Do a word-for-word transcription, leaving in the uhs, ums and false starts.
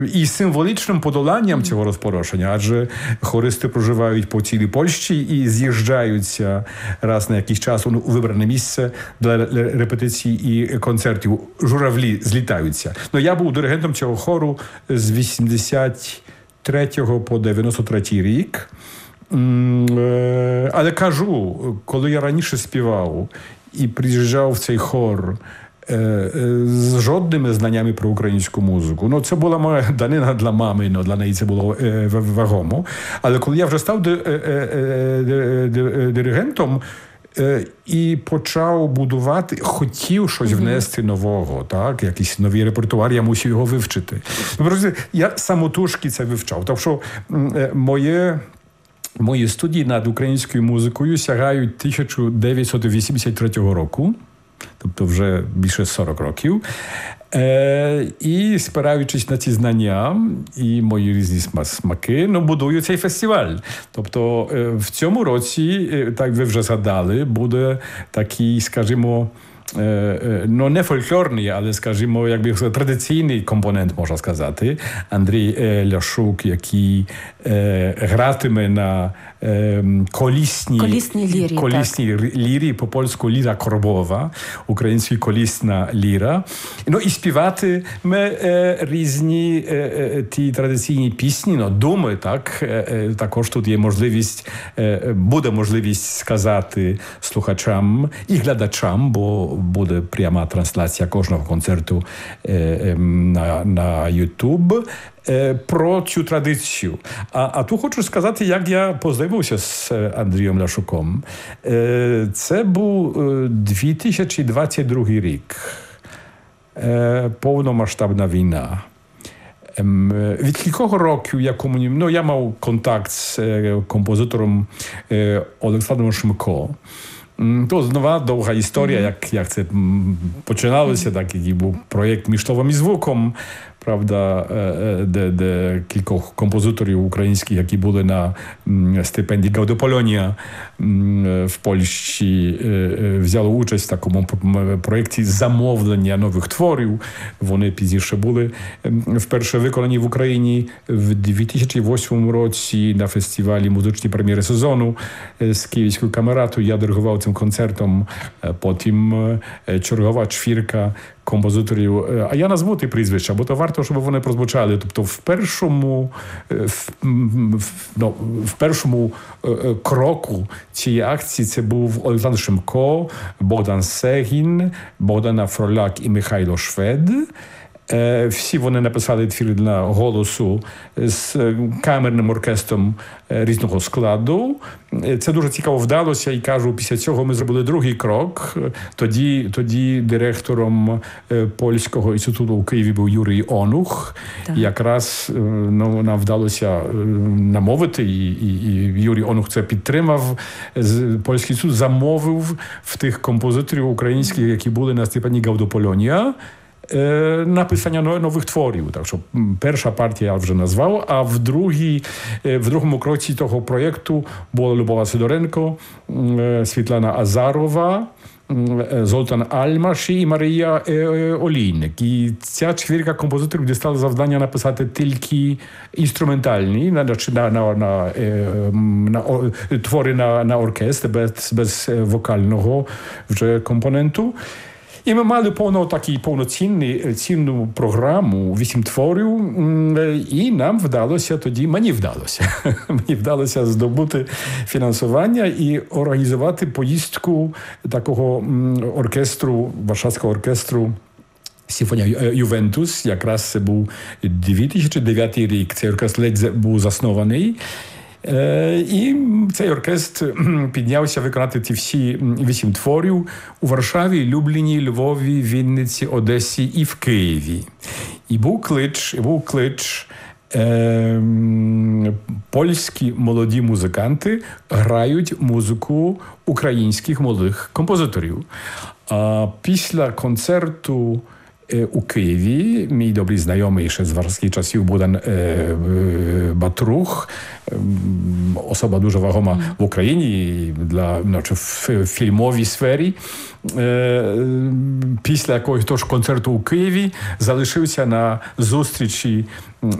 І символічним подоланням цього розпорошення, адже хористи проживають по цілій Польщі і з'їжджаються раз на якийсь час у вибране місце для репетицій і концертів. Журавлі злітаються. Ну, я був диригентом цього хору з вісімдесят третього по дев'яносто третій рік. Але кажу, коли я раніше співав і приїжджав в цей хор з жодними знаннями про українську музику. Ну, це була моя данина для мами, ну, для неї це було е, вагомо. Але коли я вже став ди, е, е, ди, диригентом е, і почав будувати, хотів щось внести нового, так, якийсь новий репертуар, я мусив його вивчити. Я самотужки це вивчав. Тому що е, моє Мої студії над українською музикою сягають тисяча дев'ятсот вісімдесят третього року. Тобто вже більше сорок років. Е, і спираючись на ці знання і мої різні смаки, ну, будую цей фестиваль. Тобто е, в цьому році, е, так ви вже згадали, буде такий, скажімо, ну, не фольклорний, але, скажімо, якби традиційний компонент, можна сказати. Андрій Ляшук, який е, гратиме на е, колісній колісній лірі, колісній лірі, по-польську ліра коробова, українська колісна ліра. Ну, і співатиме е, різні е, е, ті традиційні пісні, ну, думи, так. Е, також тут є можливість, е, буде можливість сказати слухачам і глядачам, бо буде пряма трансляція кожного концерту е, е, на, на YouTube, е, про цю традицію. А, а тут хочу сказати, як я познайомився з Андрієм Ляшуком. Е, це був дві тисячі двадцять другий рік. Е, повномасштабна війна. Е, від кількох років я комунів... Ну, я мав контакт з е, композитором е, Олександром Шмко. То знову довга історія, mm-hmm. як, як це починалося, mm-hmm. так, який був проєкт «Між словом і звуком», правда, де, де кількох композиторів українських, які були на стипендії Гаудополонія в Польщі, взяли участь в такому проєкті замовлення нових творів. Вони пізніше були вперше виконані в Україні в дві тисячі восьмому році на фестивалі «Музичні прем'єри сезону» з Київською камератою. Я диригував цим концертом, потім чергова чвірка композиторів, а я назву ті прізвища, бо то варто, щоб вони прозвучали. Тобто в першому, в, ну, в першому кроку цієї акції це був Олександр Шмко, Богдан Сегін, Богдана Фроляк і Михайло Швед. Всі вони написали твір для голосу з камерним оркестром різного складу. Це дуже цікаво вдалося, і кажу, після цього ми зробили другий крок. Тоді, тоді директором Польського інституту у Києві був Юрій Онух. Так. Якраз, ну, нам вдалося намовити, і, і, і Юрій Онух це підтримав. Польський інститут замовив в тих композиторів українських, які були на стипендії Гаудополонія, написання нових творів. Так що перша партія я вже назвав, а в, другій, в другому кроці того проєкту була Любова Сидоренко, Світлана Азарова, Золтан Альмаш і Марія Олійник. І ця чвірка композиторів дістала завдання написати тільки інструментальні, на, на, на, на, на твори на, на оркестр, без, без вокального вже компоненту. І ми мали повно, такий повноцінний, цінну програму, вісім творів, і нам вдалося тоді, мені вдалося, мені вдалося здобути фінансування і організувати поїздку такого оркестру, Варшавського оркестру Симфонія Ювентус. Якраз це був дві тисячі дев'ятий рік, цей оркестр ледь був заснований. І цей оркестр піднявся виконати ці всі вісім творів у Варшаві, Любліні, Львові, Вінниці, Одесі і в Києві. І був клич, і був клич е, польські молоді музиканти грають музику українських молодих композиторів. А після концерту у Києві. Мій добрий знайомий ще з варських часів Богдан Батрух, особа дуже вагома mm. в Україні для, значить, в фільмовій сфері. Після якогось концерту у Києві залишився на зустрічі